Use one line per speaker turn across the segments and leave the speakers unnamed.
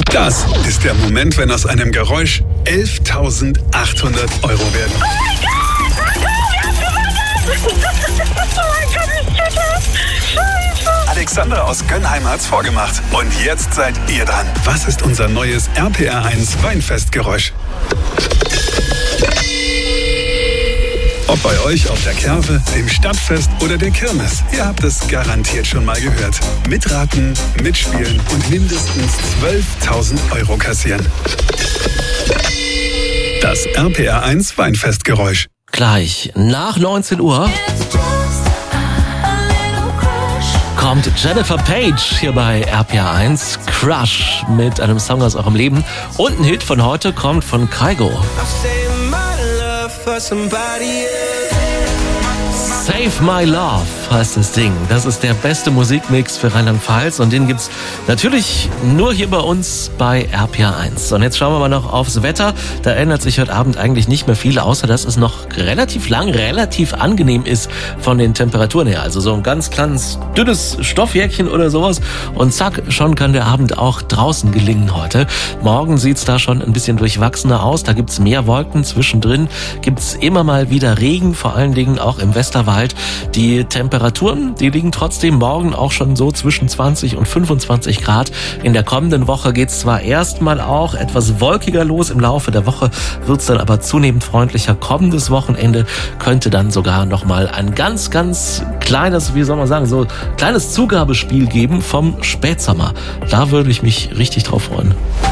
Das ist der Moment, wenn aus einem Geräusch 11.800 Euro werden.
Oh mein Gott! Wir haben gewonnen! Oh mein Gott, ich check das! Scheiße!
Alexandra aus Gönnheim hat's vorgemacht. Und jetzt seid ihr dran. Was ist unser neues RPR1 Weinfestgeräusch? Ob bei euch auf der Kerwe, dem Stadtfest oder der Kirmes, ihr habt es garantiert schon mal gehört. Mitraten, mitspielen und mindestens 12.000 Euro kassieren. Das RPR1 Weinfestgeräusch.
Gleich nach 19 Uhr kommt Jennifer Page hier bei RPR1. Crush mit einem Song aus eurem Leben. Und ein Hit von heute kommt von Kygo. Save My Love heißt das Ding. Das ist der beste Musikmix für Rheinland-Pfalz und den gibt's natürlich nur hier bei uns bei RPR1. Und jetzt schauen wir mal noch aufs Wetter. Da ändert sich heute Abend eigentlich nicht mehr viel, außer dass es noch relativ angenehm ist von den Temperaturen her. Also so ein ganz kleines, dünnes Stoffjäckchen oder sowas. Und zack, schon kann der Abend auch draußen gelingen heute. Morgen sieht's da schon ein bisschen durchwachsener aus. Da gibt's mehr Wolken. Zwischendrin gibt's immer mal wieder Regen, vor allen Dingen auch im Westerwald. Die Temperaturen, die liegen trotzdem morgen auch schon so zwischen 20 und 25 Grad. In der kommenden Woche geht's zwar erstmal auch etwas wolkiger los. Im Laufe der Woche wird's dann aber zunehmend freundlicher. Kommendes Wochenende könnte dann sogar nochmal ein ganz kleines, wie soll man sagen, so kleines Zugabespiel geben vom Spätsommer. Da würde ich mich richtig drauf freuen.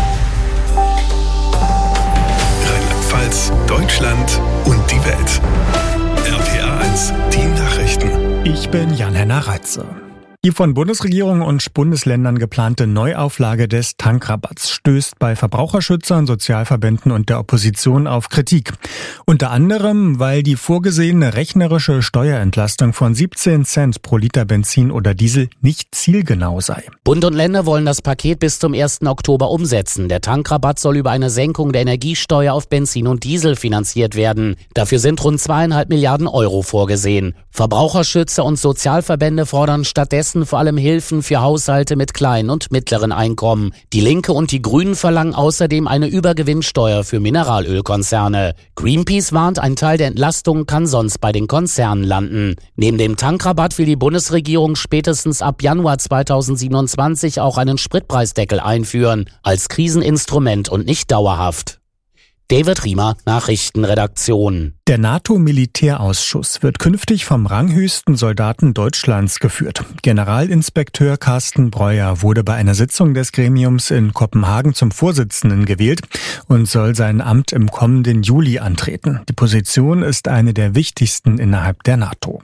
Rheinland-Pfalz, Deutschland und die Welt. RPR1, die Nachrichten.
Ich bin Jan-Henner Reitze. Die von Bundesregierung und Bundesländern geplante Neuauflage des Tankrabatts stößt bei Verbraucherschützern, Sozialverbänden und der Opposition auf Kritik. Unter anderem, weil die vorgesehene rechnerische Steuerentlastung von 17 Cent pro Liter Benzin oder Diesel nicht zielgenau sei.
Bund und Länder wollen das Paket bis zum 1. Oktober umsetzen. Der Tankrabatt soll über eine Senkung der Energiesteuer auf Benzin und Diesel finanziert werden. Dafür sind rund 2,5 Milliarden Euro vorgesehen. Verbraucherschützer und Sozialverbände fordern stattdessen vor allem Hilfen für Haushalte mit kleinen und mittleren Einkommen. Die Linke und die Grünen verlangen außerdem eine Übergewinnsteuer für Mineralölkonzerne. Greenpeace warnt, ein Teil der Entlastung kann sonst bei den Konzernen landen. Neben dem Tankrabatt will die Bundesregierung spätestens ab Januar 2027 auch einen Spritpreisdeckel einführen, als Kriseninstrument und nicht dauerhaft. David Riemer, Nachrichtenredaktion.
Der NATO-Militärausschuss wird künftig vom ranghöchsten Soldaten Deutschlands geführt. Generalinspekteur Carsten Breuer wurde bei einer Sitzung des Gremiums in Kopenhagen zum Vorsitzenden gewählt und soll sein Amt im kommenden Juli antreten. Die Position ist eine der wichtigsten innerhalb der NATO.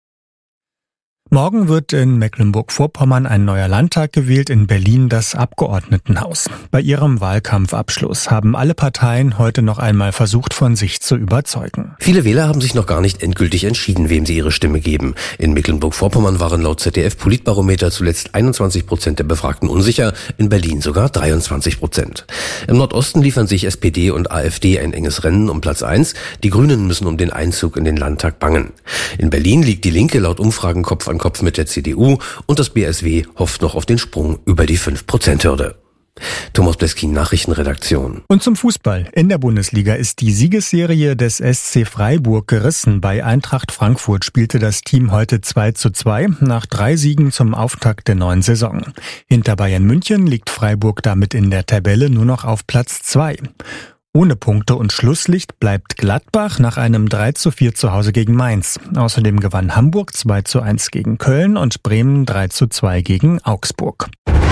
Morgen wird in Mecklenburg-Vorpommern ein neuer Landtag gewählt, in Berlin das Abgeordnetenhaus. Bei ihrem Wahlkampfabschluss haben alle Parteien heute noch einmal versucht, von sich zu überzeugen.
Viele Wähler haben sich noch gar nicht endgültig entschieden, wem sie ihre Stimme geben. In Mecklenburg-Vorpommern waren laut ZDF-Politbarometer zuletzt 21% der Befragten unsicher, in Berlin sogar 23%. Im Nordosten liefern sich SPD und AfD ein enges Rennen um Platz 1. Die Grünen müssen um den Einzug in den Landtag bangen. In Berlin liegt die Linke laut Umfragen Kopf an Kopf mit der CDU und das BSW hofft noch auf den Sprung über die 5%-Hürde. Thomas Bleskin, Nachrichtenredaktion.
Und zum Fußball. In der Bundesliga ist die Siegesserie des SC Freiburg gerissen. Bei Eintracht Frankfurt spielte das Team heute 2:2 nach 3 Siegen zum Auftakt der neuen Saison. Hinter Bayern München liegt Freiburg damit in der Tabelle nur noch auf Platz 2. Ohne Punkte und Schlusslicht bleibt Gladbach nach einem 3:4 zu Hause gegen Mainz. Außerdem gewann Hamburg 2:1 gegen Köln und Bremen 3:2 gegen Augsburg.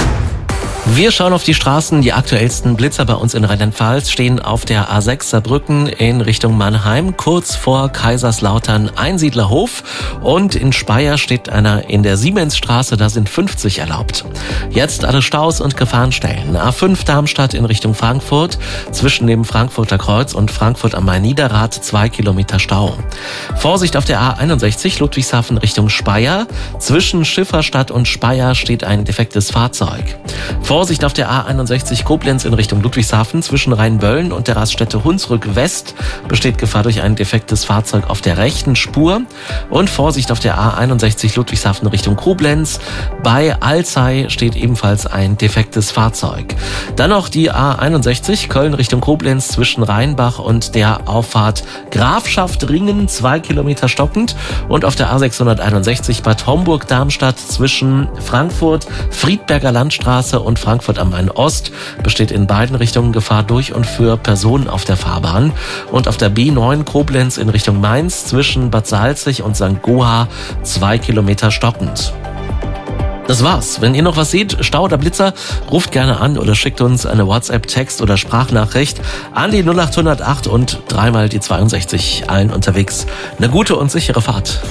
Wir schauen auf die Straßen. Die aktuellsten Blitzer bei uns in Rheinland-Pfalz stehen auf der A6 Saarbrücken in Richtung Mannheim, kurz vor Kaiserslautern Einsiedlerhof. Und in Speyer steht einer in der Siemensstraße, da sind 50 erlaubt. Jetzt alle Staus und Gefahrenstellen. A5 Darmstadt in Richtung Frankfurt, zwischen dem Frankfurter Kreuz und Frankfurt am Main-Niederrad 2 Kilometer Stau. Vorsicht auf der A61 Ludwigshafen Richtung Speyer. Zwischen Schifferstadt und Speyer steht ein defektes Fahrzeug. Vorsicht auf der A61 Koblenz in Richtung Ludwigshafen. Zwischen Rheinböllen und der Raststätte Hunsrück West besteht Gefahr durch ein defektes Fahrzeug auf der rechten Spur. Und Vorsicht auf der A61 Ludwigshafen Richtung Koblenz. Bei Alzey steht ebenfalls ein defektes Fahrzeug. Dann noch die A61 Köln Richtung Koblenz zwischen Rheinbach und der Auffahrt Grafschaft Ringen, 2 Kilometer stockend. Und auf der A661 Bad Homburg-Darmstadt zwischen Frankfurt, Friedberger Landstraße und Frankfurt am Main Ost besteht in beiden Richtungen Gefahr durch und für Personen auf der Fahrbahn. Und auf der B9 Koblenz in Richtung Mainz zwischen Bad Salzig und St. Goar 2 Kilometer stockend. Das war's. Wenn ihr noch was seht, Stau oder Blitzer, ruft gerne an oder schickt uns eine WhatsApp, Text oder Sprachnachricht an die 0808 und 3 die 62. Allen unterwegs eine gute und sichere Fahrt.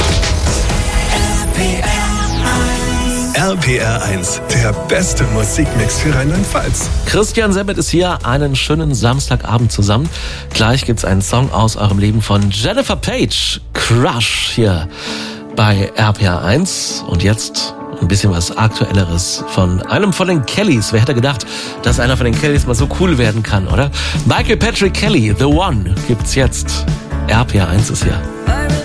RPR 1, der beste Musikmix für Rheinland-Pfalz.
Christian Semmert ist hier, einen schönen Samstagabend zusammen. Gleich gibt's einen Song aus eurem Leben von Jennifer Page, Crush, hier bei RPR 1. Und jetzt ein bisschen was Aktuelleres von einem von den Kellys. Wer hätte gedacht, dass einer von den Kellys mal so cool werden kann, oder? Michael Patrick Kelly, The One, gibt's jetzt. RPR 1 ist hier.